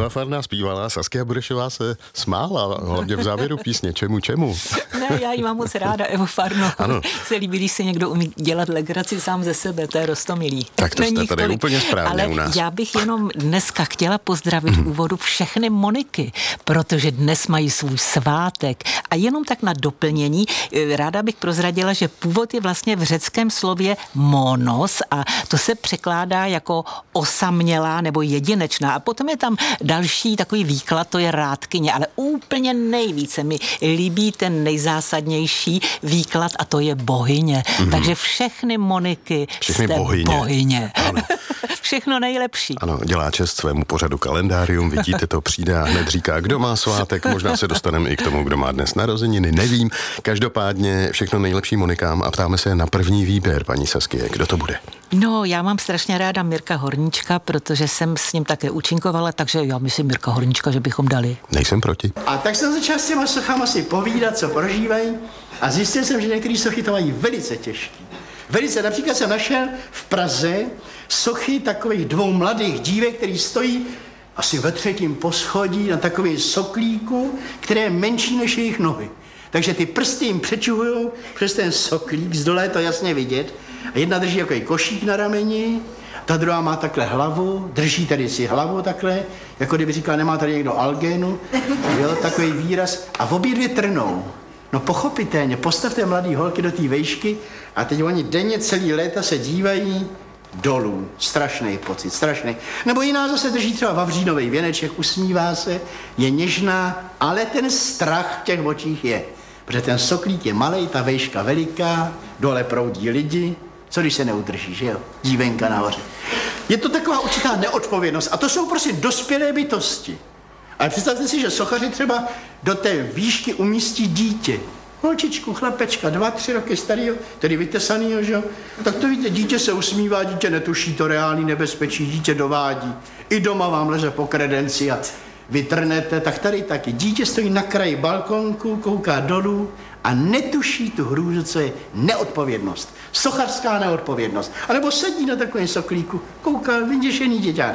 Eva Farná zpívala, Saskia Burešová se smála, hlavně v závěru písně. Čemu? Ne, já ji mám moc ráda, Evo Farnou. Ano. Se líbí, když si někdo umí dělat legraci sám ze sebe, to je roztomilý. Tak to jste tady úplně správně ale u nás. Já bych jenom dneska chtěla pozdravit v úvodu všechny Moniky, protože dnes mají svůj svátek. A jenom tak na doplnění, ráda bych prozradila, že původ je vlastně v řeckém slově monos a to se překládá jako osamělá nebo jedinečná. A potom je tam další takový výklad, to je rádkyně, ale úplně nejvíce mi líbí ten nejzásadnější výklad a to je bohyně. Takže všechny Moniky všechny jste bohyně. Ano. Všechno nejlepší. Ano, dělá čest svému pořadu Kalendárium, vidíte, to přijde a hned říká, kdo má svátek, možná se dostaneme i k tomu, kdo má dnes narozeniny, nevím. Každopádně všechno nejlepší Monikám a ptáme se na první výběr, paní Saskie, kdo to bude? No, já mám strašně ráda Mirka Horníčka, protože jsem s ním také účinkovala, takže já myslím Mirka Horníčka, že bychom dali. Nejsem proti. A tak jsem začal s těma sochama si povídat, co prožívají a zjistil jsem, že některé sochy to mají velice těžké. Velice, například jsem našel v Praze sochy takových dvou mladých dívek, který stojí asi ve 3. poschodí na takovém soklíku, které je menší než jejich nohy. Takže ty prsty jim přečuhujou přes ten soklík, z dole je to jasně vidět. A jedna drží takový košík na rameni, ta druhá má takhle hlavu, drží tady si hlavu takhle, jako kdyby říkala, nemá tady někdo algénu, jo, takový výraz. A v obě dvě trnou. No pochopitelně, postavte mladý holky do té vejšky a teď oni denně celý léta se dívají dolů. Strašný pocit, strašný. Nebo jiná zase drží třeba vavřínovej věneček, usmívá se, je něžná, ale ten strach v těch očích je. Protože ten soklík je malej, ta vejška veliká, dole proudí lidi, co když se neudrží, že jo? Dívenka nahoře. Je to taková určitá neodpovědnost a to jsou prostě dospělé bytosti. Ale představte si, že sochaři třeba do té výšky umístí dítě. Holčičku, chlapečka, 2-3 roky starýho, tedy vytesanýho, že jo? Tak to víte, dítě se usmívá, dítě netuší to reálný nebezpečí, dítě dovádí. I doma vám leze po kredenci a vy trnete, tak tady taky. Dítě stojí na kraji balkonku, kouká dolů a netuší tu hrůzu, co je neodpovědnost. Sochařská neodpovědnost. A nebo sedí na takovém soklíku, kouká, vyděšený děťák.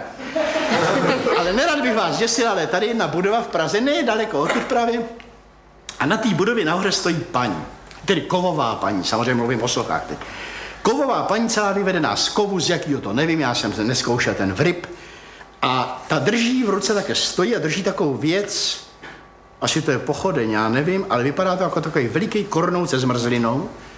Ale nerad bych vás děsil, ale tady jedna budova v Praze, ne daleko odtud právě. A na té budově nahoře stojí paní, tedy kovová paní, samozřejmě mluvím o sochách teď. Kovová paní celá vyvedená z kovu, z jakýho to nevím, já jsem se neskoušel ten vryb. A ta drží v ruce, také stojí a drží takovou věc, asi to je pochodeň, já nevím, ale vypadá to jako takový veliký kornout se zmrzlinou.